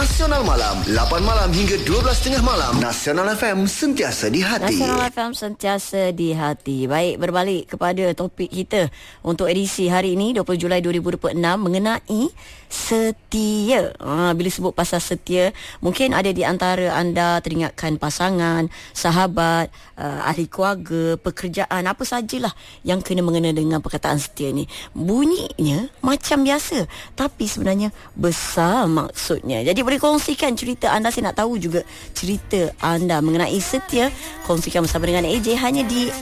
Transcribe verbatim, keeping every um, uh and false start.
Nasional Malam, lapan malam hingga dua belas tiga puluh malam. Nasional F M, sentiasa di hati. Nasional F M, sentiasa di hati. Baik, berbalik kepada topik kita untuk edisi hari ini, dua puluh Julai dua ribu dua puluh enam, mengenai setia. Ha, bila sebut pasal setia, mungkin ada di antara anda teringatkan pasangan, sahabat, uh, ahli keluarga, pekerjaan, apa sajalah yang kena mengena dengan perkataan setia ni. Bunyinya macam biasa, tapi sebenarnya besar maksudnya. Jadi boleh kongsikan cerita anda. Saya nak tahu juga cerita anda mengenai setia. Kongsikan bersama dengan A J hanya di